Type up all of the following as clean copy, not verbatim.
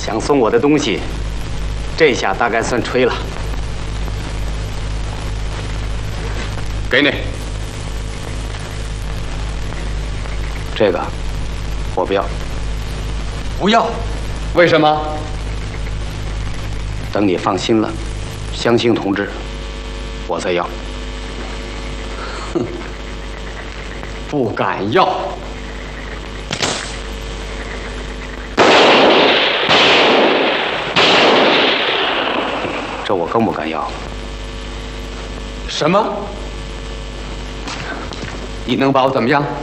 想送我的东西，这下大概算吹了。给你，这个我不要。不要？为什么？等你放心了，相信同志，我再要。哼，不敢要。 这我更不敢要。什么？你能把我怎么样？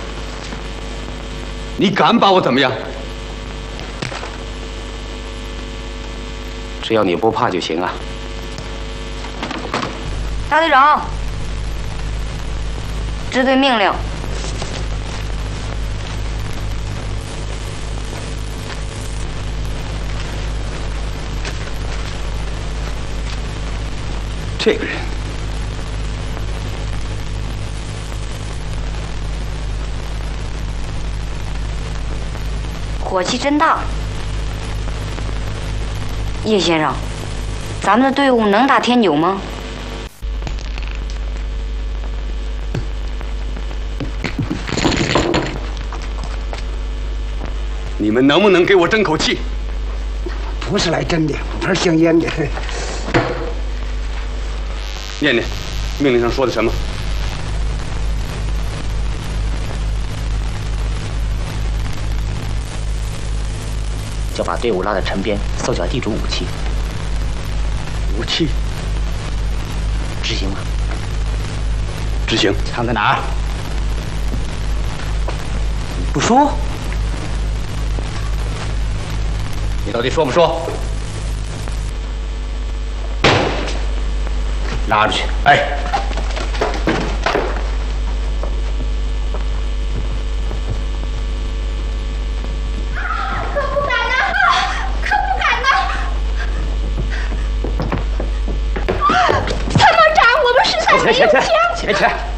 你敢把我怎么样？只要你不怕就行啊。 大队长，支队命令。 这个人， 火气真大。叶先生，咱们的队伍能打天9吗？ 你们能不能给我争口气？ 不是来真的，我是香烟的。 念念，命令上说的什么？ 就把队伍拉到城边，搜缴地主武器。 武器？ 执行吗？ 执行。 藏在哪儿？ 你不说？你到底说不说？ 拉出去！哎， 可不敢呐！可不敢呐！参谋长，我们实在没有枪。 起来！